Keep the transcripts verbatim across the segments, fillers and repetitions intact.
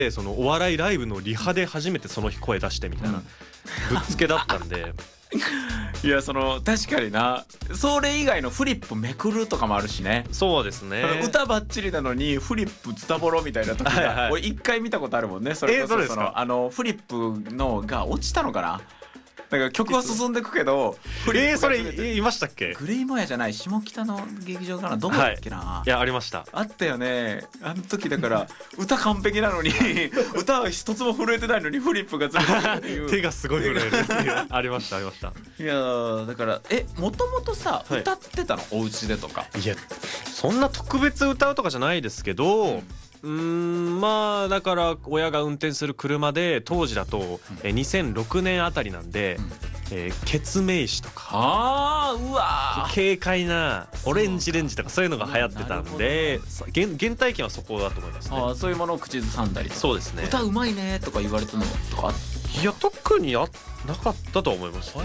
でそのお笑いライブのリハで初めてその日声出してみたいな、うん、ぶっつけだったんでいやその確かにな、それ以外のフリップめくるとかもあるしね。 そうですね、 歌ばっちりなのにフリップズタボロみたいな時が、はいはい、俺一回見たことあるもんね。それこそ、 えー、そのあのフリップのが落ちたのかな。だから曲は進んでくけどフリップがずれて、えー、それいましたっけ。 グレイモヤじゃない下北の劇場かな、どこだっけな、 はい、いやありました、 あったよねあの時。だから歌完璧なのに歌は一つも震えてないのにフリップがずれてるっていう手がすごい震えるっていうありましたありました。 いやだからえもともとさ、はい、歌ってたのお家でとか。 いやそんな特別歌うとかじゃないですけど、うんうーんまあだから親が運転する車で当時だと、うん、にせんろくねんあたりなんで、うんえー、ケツメイシとかあーうわ軽快なオレンジレンジとかそういうのが流行ってたんで、原, 原体験はそこだと思いますね。 あそういうものを口ずさんだりとか。 そうですね。 歌うまいねとか言われたのとか。 いや特にあなかったと思いますね、はい、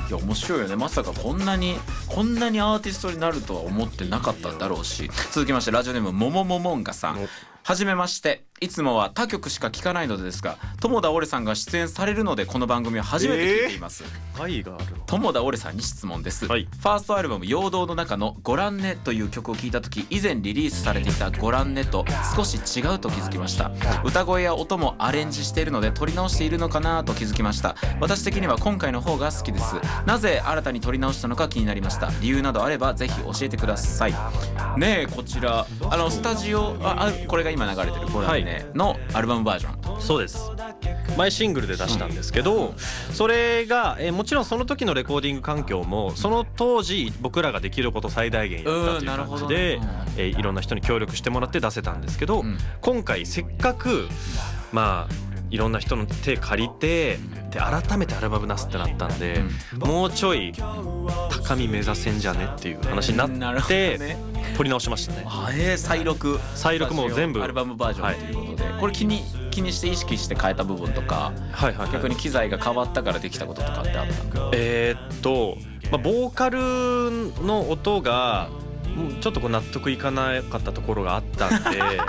いや面白いよね。まさかこんなにこんなにアーティストになるとは思ってなかったんだろうし。続きましてラジオネームももももんがさん、はじめまして。いつもは他局しか聞かないのですが、友田オレさんが出演されるのでこの番組を初めて聞いています。 えー、愛があるの。 友田オレさんに質問です、はい、ファーストアルバム陽動の中のごらんねという曲を聞いた時、以前リリースされていたごらんねと少し違うと気づきました。歌声や音もアレンジしているので撮り直しているのかなと気づきました。私的には今回の方が好きです。なぜ新たに撮り直したのか気になりました。理由などあればぜひ教えてください。ねえこちらあのスタジオ あ, あこれが今流れてるごらんねのアルバムバージョン。 そうです。マイシングルで出したんですけど、うん、それが、えー、もちろんその時のレコーディング環境もその当時僕らができること最大限やったという感じで、うんえー、いろんな人に協力してもらって出せたんですけど、うん、今回せっかくまあいろんな人の手借りてで改めてアルバム出すってなったんで、うん、もうちょい高み目指せんじゃねっていう話になって、ね、撮り直しましたね。 あえー、再録再録も全部アルバムバージョンということで、はい、これ気に気にして意識して変えた部分とか、はいはいはい、逆に機材が変わったからできたこととかってあったの？ えー、っと、まあ、ボーカルの音がちょっとこう納得いかなかったところがあったんで、はい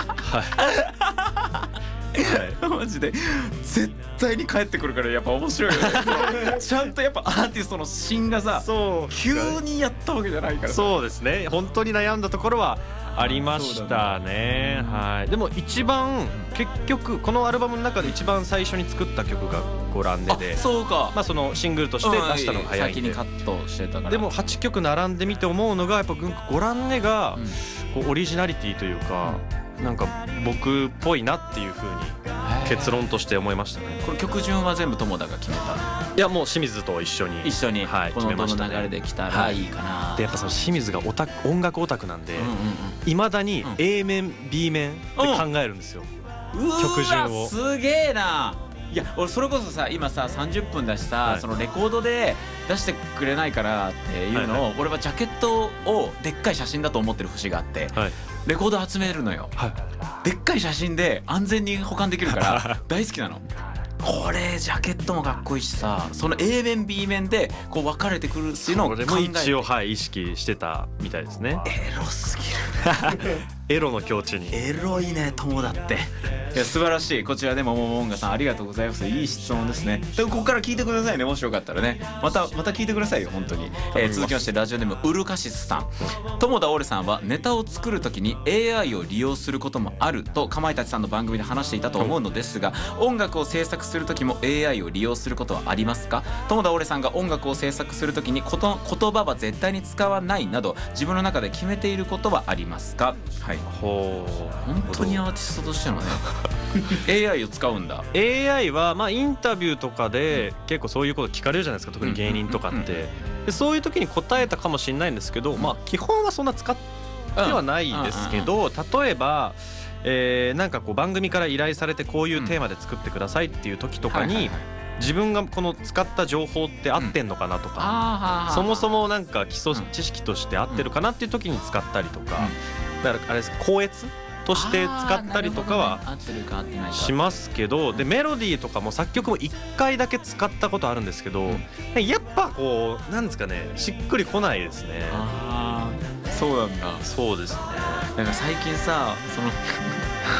はい、マジで絶対に帰ってくるからやっぱ面白いよねちゃんとやっぱアーティストの芯がさ急にやったわけじゃないから。 そうですね、本当に悩んだところはありましたね、はい。でも一番結局このアルバムの中で一番最初に作った曲がごらんねで、 そうか、 まあそのシングルとして出したのが早いんで、 先にカットしてたから。でもはちきょく並んでみて思うのがやっぱごらんねがこうオリジナリティというか、うん、なんか僕っぽいなっていう風に結論として思いましたね。 これ曲順は全部友田が決めた？ いやもう清水と一緒に一緒に、 はい、 このどの流れできたらいいかな、 はい、でやっぱその清水がオタク音楽オタクなんでいま、うんうん、だに A 面、うん、B 面って考えるんですよ、うん、曲順を。 すげえな。いや俺それこそさ今ささんじゅっぷんだしさ、はい、そのレコードで出してくれないからっていうのを、はいはい、俺はジャケットをでっかい写真だと思ってる節があって、はい、レコード集めるのよ、はい、でっかい写真で安全に保管できるから大好きなのこれ。ジャケットもかっこいいしさ、その A 面 B 面でこう分かれてくるっていうのを考えて、 それも一応、はい、意識してたみたいですね。 エロすぎるエロの境地に。 エロいね友だって。いや素晴らしい。こちらでもももんがさんありがとうございます。いい質問ですね。でここから聞いてくださいね、もしよかったらね。またまた聞いてくださいよ本当に、えー、続きましてラジオネームウルカシスさん。友田オレさんはネタを作るときに エーアイ を利用することもあるとかまいたちさんの番組で話していたと思うのですが、音楽を制作するときも エーアイ を利用することはありますか？友田オレさんが音楽を制作するときにこと言葉は絶対に使わないなど自分の中で決めていることはありますか？はい。ほう、本当にアーティストとしてのねエーアイ を使うんだ。 エーアイ はまあインタビューとかで結構そういうこと聞かれるじゃないですか、特に芸人とかってでそういう時に答えたかもしれないんですけど、まあ基本はそんな使ってはないですけど、例えばえーなんかこう番組から依頼されてこういうテーマで作ってくださいっていう時とかに自分がこの使った情報って合ってんのかなとか、そもそもなんか基礎知識として合ってるかなっていう時に使ったりとか、だからあれです、校閲として使ったりとかはしますけど、でメロディーとかも作曲もいっかいだけ使ったことあるんですけど、やっぱこうなんですかね、しっくりこないですね。 ああそうなんだ。 そうですね。 なんか最近さその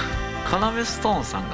カナメストーンさんが